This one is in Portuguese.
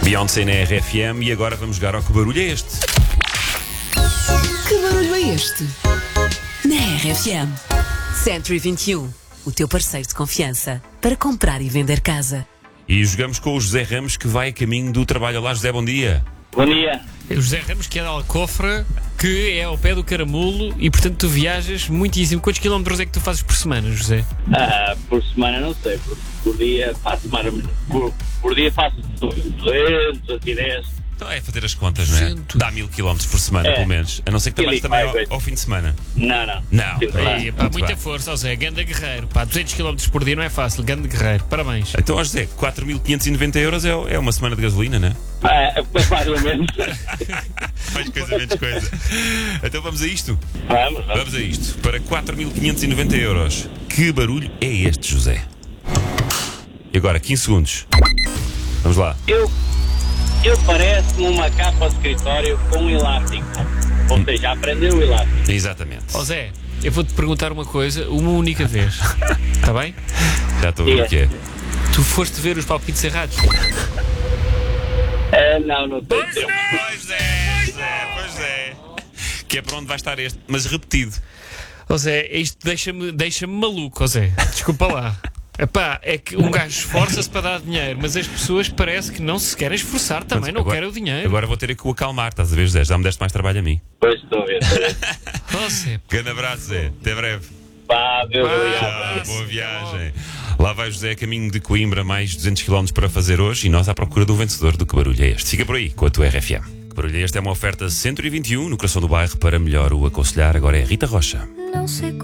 Beyoncé na RFM e agora vamos jogar ao Que Barulho é Este? Que barulho é este? Na RFM. Century 21, o teu parceiro de confiança para comprar e vender casa. E jogamos com o José Ramos, que vai a caminho do trabalho. Olá, José, bom dia. Bom dia. O José Ramos, que é de Alcofra, que é ao pé do Caramulo e, portanto, tu viajas muitíssimo. Quantos quilómetros é que tu fazes por semana, José? Por semana não sei, por dia faço mais ou menos. Por dia faço 200, 210. Então é fazer as contas, não é? Dá 1000 km por semana, pelo menos. A não ser que trabalhes também ao fim de semana. Não. Não. Ei, pá, muita bem. força, José. Ganda guerreiro. Pá, 200 km por dia não é fácil. Ganda guerreiro. Parabéns. Então, ó José, 4.590 euros é uma semana de gasolina, não é? Mais ou menos. Mais coisa, menos coisa. Então vamos a isto? Vamos. Vamos a isto. Para 4.590 euros, que barulho é este, José? E agora, 15 segundos. Vamos lá. Eu parece-me uma capa de escritório com um elástico. Ou seja, aprender o elástico. Exatamente. Ó Zé, eu vou-te perguntar uma coisa, uma única vez. Está bem? Já estou a ver o que é. Tu foste ver os palpites errados? Não tenho tempo. Pois é. Que é para onde vai estar este, mas repetido. Ó Zé, isto deixa-me maluco, ó Zé. Desculpa lá. Epá, é que um gajo esforça-se para dar dinheiro, mas as pessoas parece que não se querem esforçar também, não querem o dinheiro. Agora vou ter que o acalmar, estás a ver, José? Já me deste mais trabalho a mim. Pois estou a ver. Ó Zé, Grande abraço, Zé. Até breve. Deus obrigado. Tchau, boa viagem. Lá vai José a caminho de Coimbra, mais 200 km para fazer hoje, e nós à procura do vencedor do Que Barulho é Este. Fica por aí com a tua RFM. Que Barulho é Este é uma oferta Century 21 no coração do bairro. Para melhor o aconselhar, agora é Rita Rocha. Não sei